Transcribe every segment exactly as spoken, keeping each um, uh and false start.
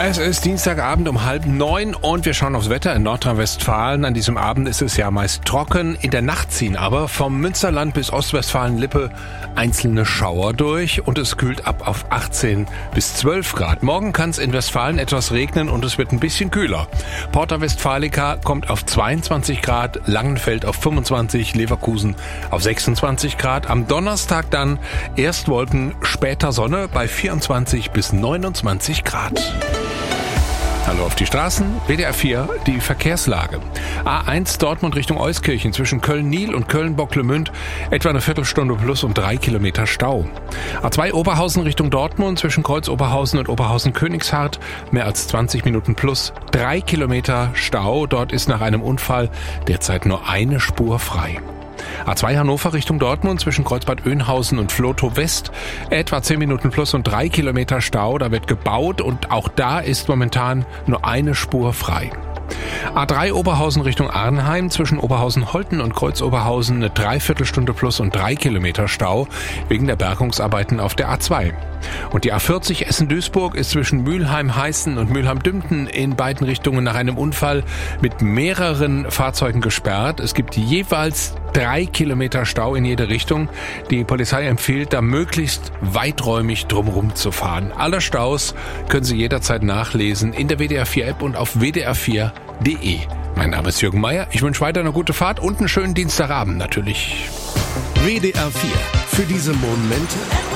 Es ist Dienstagabend um halb neun und wir schauen aufs Wetter in Nordrhein-Westfalen. An diesem Abend ist es ja meist trocken. In der Nacht ziehen aber vom Münsterland bis Ostwestfalen-Lippe einzelne Schauer durch und es kühlt ab auf achtzehn bis zwölf Grad. Morgen kann es in Westfalen etwas regnen und es wird ein bisschen kühler. Porta Westfalica kommt auf zweiundzwanzig Grad, Langenfeld auf fünfundzwanzig, Leverkusen auf sechsundzwanzig Grad. Am Donnerstag dann erst Wolken, später Sonne bei vierundzwanzig bis neunundzwanzig Grad. Hallo auf die Straßen, W D R vier, die Verkehrslage. A eins Dortmund Richtung Euskirchen zwischen Köln-Niel und Köln-Bocklemünd etwa eine Viertelstunde plus und drei Kilometer Stau. A zwei Oberhausen Richtung Dortmund zwischen Kreuz-Oberhausen und Oberhausen-Königshardt mehr als zwanzig Minuten plus drei Kilometer Stau. Dort ist nach einem Unfall derzeit nur eine Spur frei. A zwei Hannover Richtung Dortmund zwischen Kreuzbad Oeynhausen und Vlotho West etwa zehn Minuten plus und drei Kilometer Stau. Da wird gebaut und auch da ist momentan nur eine Spur frei. A drei Oberhausen Richtung Arnheim zwischen Oberhausen-Holten und Kreuz-Oberhausen eine Dreiviertelstunde plus und drei Kilometer Stau wegen der Bergungsarbeiten auf der A zwei. Und die A vierzig Essen-Duisburg ist zwischen Mülheim-Heißen und Mülheim-Dümpten in beiden Richtungen nach einem Unfall mit mehreren Fahrzeugen gesperrt. Es gibt jeweils drei Kilometer Stau in jede Richtung. Die Polizei empfiehlt, da möglichst weiträumig drumherum zu fahren. Alle Staus können Sie jederzeit nachlesen in der W D R vier App und auf w d r vier punkt d e. Mein Name ist Jürgen Meier. Ich wünsche weiter eine gute Fahrt und einen schönen Dienstagabend natürlich. W D R vier. Für diese Momente,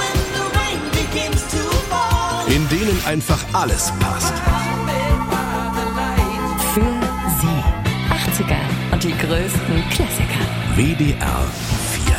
in denen einfach alles passt. Für Sie. achtziger und die größten Klassiker. W D R